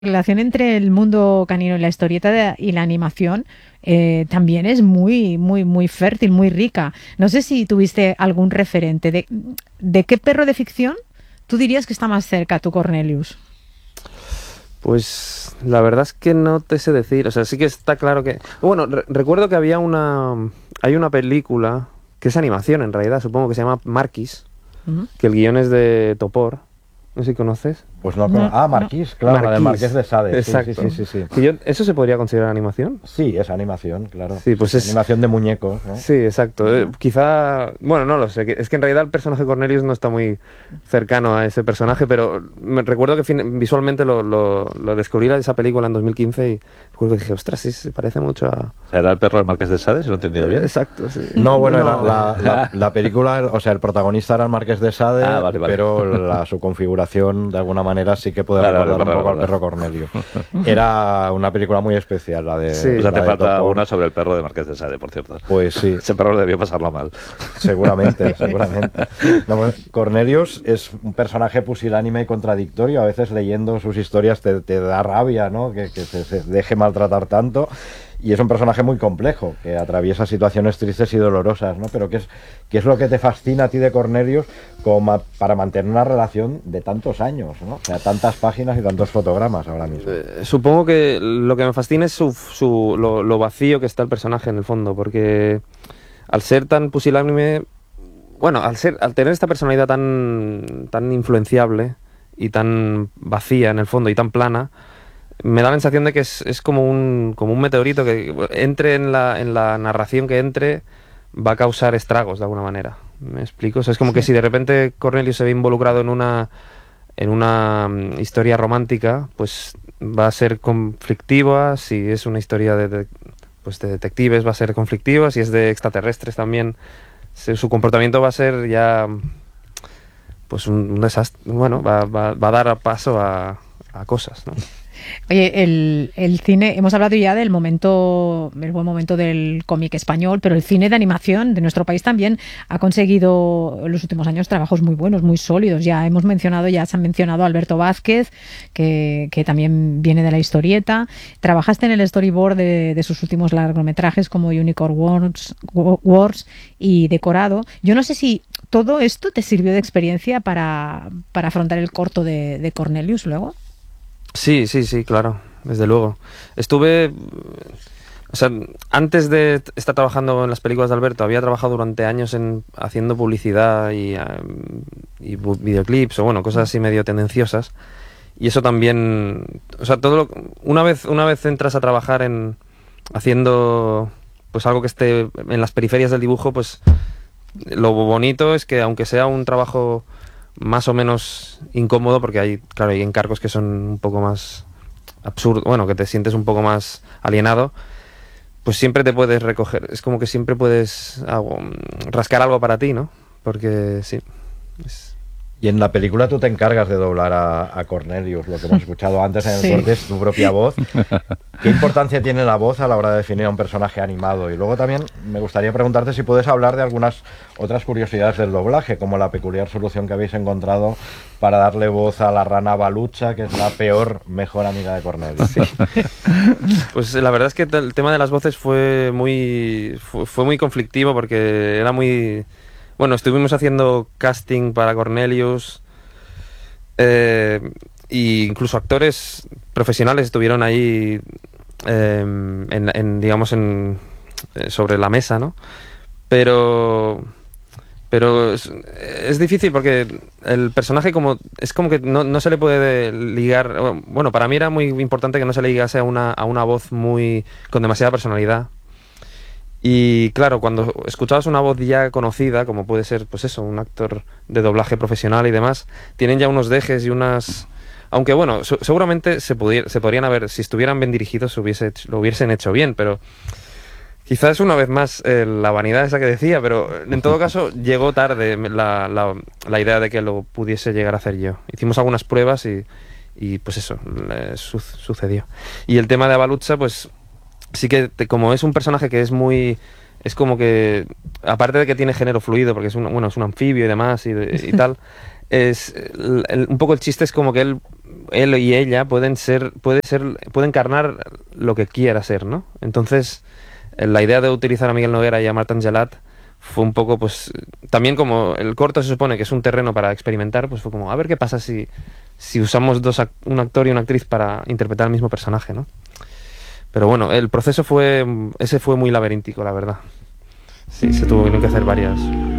relación entre el mundo canino y la historieta y la animación también es muy, muy, muy fértil, muy rica. No sé si tuviste algún referente de qué perro de ficción tú dirías que está más cerca, tu Cornelius. Pues la verdad es que no te sé decir, o sea, sí que está claro que... Bueno, recuerdo que hay una película que es animación en realidad, supongo que se llama Marquis, Ujú. que el guión es de Topor, no sé si conoces. Pues no No, no. Marquís, claro, la del Marqués Marquis, de Sade. Sí, sí, sí, exacto. sí, sí. ¿Eso se podría considerar animación? Sí, es animación, claro. Sí, pues es... Animación de muñecos, ¿no? Sí, exacto. Quizá, bueno, no lo sé. Es que en realidad el personaje de Cornelius no está muy cercano a ese personaje, pero me recuerdo que visualmente lo descubrí en esa película en 2015 y recuerdo que dije, ostras, sí, se parece mucho a... ¿Era el perro del Marqués de Sade, si lo he entendido bien? Exacto, sí. No, bueno, No. la película, o sea, el protagonista era el Marqués de Sade, Ah, vale, vale. pero su configuración de alguna manera sí que puede Claro, recordar un poco al recordar. perro Cornelio. Era una película muy especial, la de, Sí. Pues la hace de falta Topor. una sobre el perro de Marqués de Sade, por cierto. Pues sí, Ese perro debió pasarlo mal. seguramente, seguramente. No, bueno, Cornelius es un personaje pusilánime y contradictorio. A veces leyendo sus historias te da rabia, ¿no? Que se deje maltratar tanto. Y es un personaje muy complejo, que atraviesa situaciones tristes y dolorosas, ¿no? Pero ¿qué es lo que te fascina a ti de Cornelius para mantener una relación de tantos años, ¿no? O sea, tantas páginas y tantos fotogramas ahora mismo. Supongo que lo que me fascina es lo vacío que está el personaje en el fondo, porque al ser tan pusilánime, bueno, al tener esta personalidad tan influenciable y tan vacía en el fondo y tan plana, me da la sensación de que es como un meteorito que entre en la narración que entre va a causar estragos de alguna manera. ¿Me explico? O sea, es como que Sí. si de repente Cornelius se ve involucrado en una historia romántica, pues va a ser conflictiva. Si es una historia pues de detectives, va a ser conflictiva. Si es de extraterrestres también, su comportamiento va a ser ya pues un desastre. Bueno, va a dar paso a cosas, ¿no? Oye, el cine, hemos hablado ya del momento, el buen momento del cómic español, pero el cine de animación de nuestro país también ha conseguido en los últimos años trabajos muy buenos, muy sólidos. Ya se han mencionado a Alberto Vázquez, que también viene de la historieta. Trabajaste en el storyboard de sus últimos largometrajes como Unicorn Wars y Decorado. Yo no sé si todo esto te sirvió de experiencia para afrontar el corto de Cornelius luego. Sí, sí, sí, claro, desde luego. Estuve, o sea, antes de estar trabajando en las películas de Alberto, había trabajado durante años haciendo publicidad y videoclips o bueno, cosas así medio tendenciosas. Y eso también, o sea, una vez entras a trabajar haciendo pues algo que esté en las periferias del dibujo, pues lo bonito es que aunque sea un trabajo más o menos incómodo, porque claro, hay encargos que son un poco más absurdos, bueno, que te sientes un poco más alienado, pues siempre te puedes recoger, es como que siempre puedes rascar algo para ti, ¿no? Porque sí, es- Y en la película tú te encargas de doblar a Cornelius, lo que hemos escuchado antes en el Sí. corte es tu propia voz. ¿Qué importancia tiene la voz a la hora de definir a un personaje animado? Y luego también me gustaría preguntarte si puedes hablar de algunas otras curiosidades del doblaje, como la peculiar solución que habéis encontrado para darle voz a la rana Balucha, que es la mejor amiga de Cornelius. Pues la verdad es que el tema de las voces fue muy conflictivo porque era muy... Bueno, estuvimos haciendo casting para Cornelius, eh, y incluso actores profesionales estuvieron ahí, digamos, sobre la mesa, ¿no? Pero, pero es difícil porque el personaje es como que no se le puede ligar. Bueno, para mí era muy importante que no se le ligase a una voz con demasiada personalidad. Y claro, cuando escuchabas una voz ya conocida, como puede ser, pues eso, un actor de doblaje profesional y demás, tienen ya unos dejes y unas... Aunque bueno, seguramente se podrían haber, si estuvieran bien dirigidos, lo hubiesen hecho bien, pero quizás una vez más la vanidad esa que decía, pero en todo caso llegó tarde la idea de que lo pudiese llegar a hacer yo. Hicimos algunas pruebas y pues eso, sucedió. Y el tema de Abalucha, pues sí que como es un personaje que es como que, aparte de que tiene género fluido, porque bueno, es un anfibio y demás y tal, un poco el chiste es como que él él y ella puede encarnar lo que quiera ser, ¿no? Entonces, la idea de utilizar a Miguel Noguera y a Marta Angelat fue un poco, pues, también como el corto se supone que es un terreno para experimentar, pues fue como, a ver qué pasa si usamos un actor y una actriz para interpretar el mismo personaje, ¿no? Pero bueno, el proceso fue muy laberíntico, la verdad. Sí, se tuvieron que hacer varias